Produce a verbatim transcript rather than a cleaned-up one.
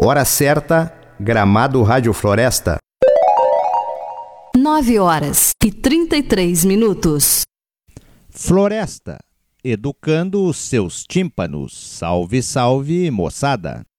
Hora certa, Gramado Rádio Floresta. Nove horas e trinta e três minutos. Floresta, educando os seus tímpanos. Salve, salve, moçada!